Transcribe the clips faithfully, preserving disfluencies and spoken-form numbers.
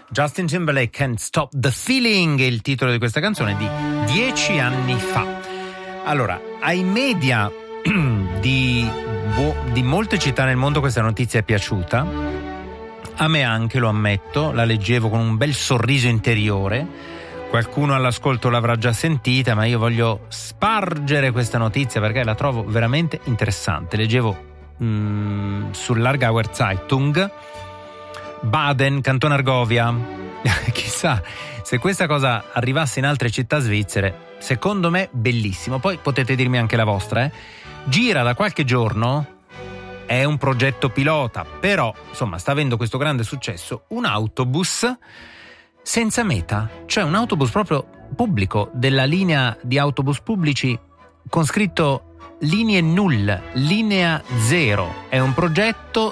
Justin Timberlake, Can't Stop the Feeling, il titolo di questa canzone di dieci anni fa. Allora, ai media di, di molte città nel mondo questa notizia è piaciuta, a me anche, lo ammetto, la leggevo con un bel sorriso interiore. Qualcuno all'ascolto l'avrà già sentita, ma io voglio spargere questa notizia perché la trovo veramente interessante. Leggevo mh, sull'Aargauer Zeitung, Baden, Canton Argovia. Chissà se questa cosa arrivasse in altre città svizzere. Secondo me bellissimo. Poi potete dirmi anche la vostra, eh. Gira da qualche giorno, è un progetto pilota, però insomma sta avendo questo grande successo, un autobus senza meta, cioè un autobus proprio pubblico, della linea di autobus pubblici con scritto linee null, linea zero. È un progetto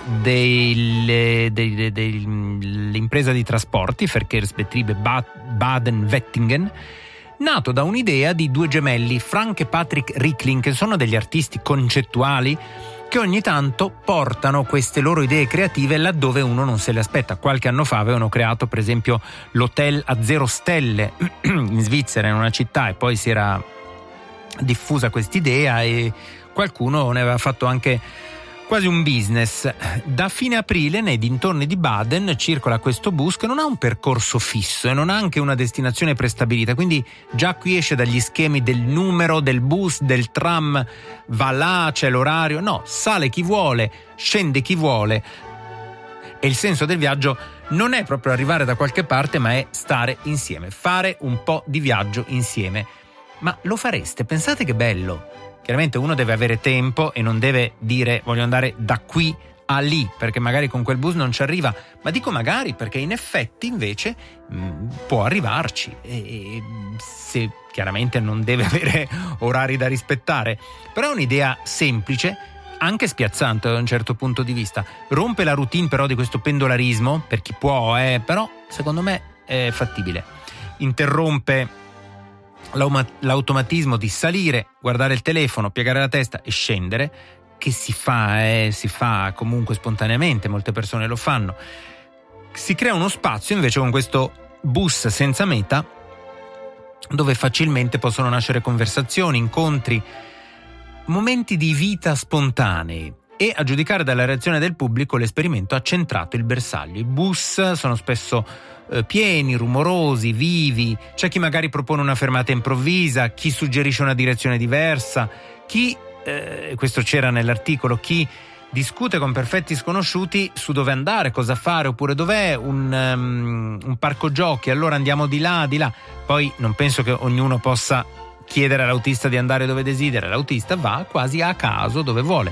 delle, delle, dell'impresa di trasporti Verkehrsbetriebe Baden-Wettingen, nato da un'idea di due gemelli, Frank e Patrick Rickling, che sono degli artisti concettuali che ogni tanto portano queste loro idee creative laddove uno non se le aspetta. Qualche anno fa avevano creato per esempio l'hotel a zero stelle in Svizzera, in una città, e poi si era diffusa quest'idea e qualcuno ne aveva fatto anche quasi un business. Da fine aprile nei dintorni di Baden circola questo bus che non ha un percorso fisso e non ha anche una destinazione prestabilita, quindi già qui esce dagli schemi del numero del bus, del tram, va là, c'è l'orario. No, sale chi vuole, scende chi vuole, e il senso del viaggio non è proprio arrivare da qualche parte, ma è stare insieme, fare un po' di viaggio insieme. Ma lo fareste? Pensate che bello. Chiaramente uno deve avere tempo e non deve dire voglio andare da qui a lì, perché magari con quel bus non ci arriva, ma dico magari perché in effetti invece mh, può arrivarci, e, e se chiaramente non deve avere orari da rispettare. Però è un'idea semplice, anche spiazzante da un certo punto di vista. Rompe la routine però di questo pendolarismo, per chi può, eh, però secondo me è fattibile. Interrompe l'automatismo di salire, guardare il telefono, piegare la testa e scendere, che si fa, eh, si fa comunque spontaneamente, molte persone lo fanno. Si crea uno spazio invece con questo bus senza meta, dove facilmente possono nascere conversazioni, incontri, momenti di vita spontanei. E a giudicare dalla reazione del pubblico l'esperimento ha centrato il bersaglio. I bus sono spesso eh, pieni, rumorosi, vivi. C'è chi magari propone una fermata improvvisa, chi suggerisce una direzione diversa, chi, eh, questo c'era nell'articolo, chi discute con perfetti sconosciuti su dove andare, cosa fare, oppure dov'è un, um, un parco giochi, allora andiamo di là, di là. Poi non penso che ognuno possa chiedere all'autista di andare dove desidera, l'autista va quasi a caso dove vuole.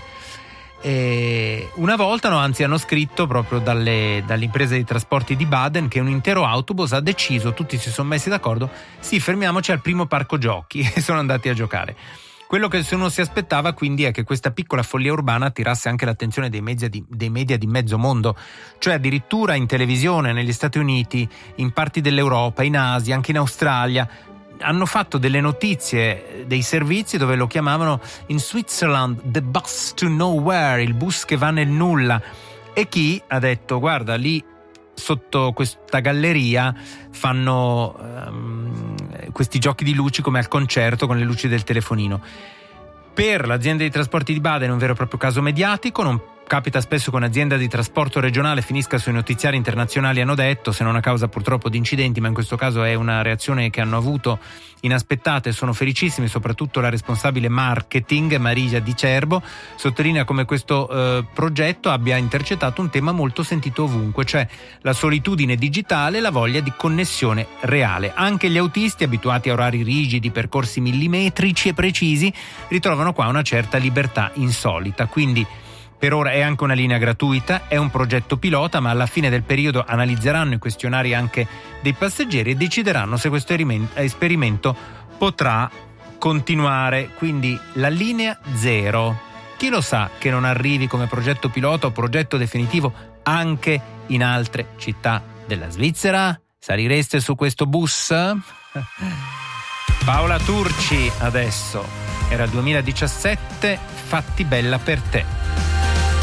E una volta, no, anzi hanno scritto proprio dalle, dall'impresa di trasporti di Baden che un intero autobus ha deciso, tutti si sono messi d'accordo, sì, fermiamoci al primo parco giochi, e sono andati a giocare. Quello che uno si aspettava quindi è che questa piccola follia urbana attirasse anche l'attenzione dei media di, dei media di mezzo mondo, cioè addirittura in televisione negli Stati Uniti, in parti dell'Europa, in Asia, anche in Australia. Hanno fatto delle notizie dei servizi dove lo chiamavano in Switzerland the bus to nowhere, il bus che va nel nulla. E chi ha detto guarda, lì sotto questa galleria fanno um, questi giochi di luci come al concerto con le luci del telefonino. Per l'azienda di trasporti di Baden è un vero e proprio caso mediatico. Non capita spesso che un'azienda di trasporto regionale finisca sui notiziari internazionali, hanno detto, se non a causa purtroppo di incidenti, ma in questo caso è una reazione che hanno avuto inaspettata, e sono felicissimi. Soprattutto la responsabile marketing Maria Di Cerbo sottolinea come questo eh, progetto abbia intercettato un tema molto sentito ovunque, cioè la solitudine digitale e la voglia di connessione reale. Anche gli autisti, abituati a orari rigidi, percorsi millimetrici e precisi, ritrovano qua una certa libertà insolita. Quindi per ora è anche una linea gratuita, è un progetto pilota, ma alla fine del periodo analizzeranno i questionari anche dei passeggeri e decideranno se questo esperimento potrà continuare. Quindi la linea zero, chi lo sa che non arrivi come progetto pilota o progetto definitivo anche in altre città della Svizzera? Salireste su questo bus? Paola Turci adesso, era il duemiladiciassette, Fatti bella per te.